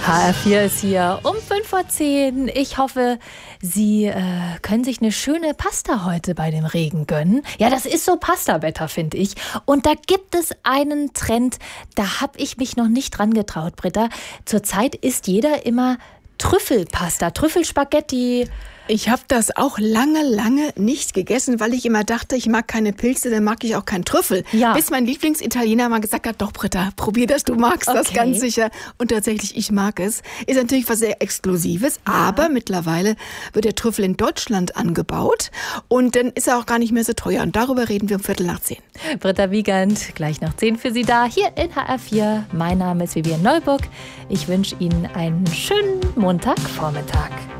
HR4 ist hier um 5:10 Uhr. Ich hoffe, Sie können sich eine schöne Pasta heute bei dem Regen gönnen. Ja, das ist so Pasta-Wetter, finde ich. Und da gibt es einen Trend, da habe ich mich noch nicht dran getraut, Britta. Zurzeit isst jeder immer Trüffelpasta, Trüffelspaghetti. Ich habe das auch lange nicht gegessen, weil ich immer dachte, ich mag keine Pilze, dann mag ich auch keinen Trüffel. Ja. Bis mein Lieblingsitaliener mal gesagt hat, doch Britta, probier das, du magst das ganz sicher. Und tatsächlich, ich mag es. Ist natürlich was sehr Exklusives, aber mittlerweile wird der Trüffel in Deutschland angebaut und dann ist er auch gar nicht mehr so teuer. Und darüber reden wir um 10:15. Britta Wiegand, gleich nach 10 für Sie da, hier in HR4. Mein Name ist Vivian Neuburg. Ich wünsche Ihnen einen schönen Montagvormittag.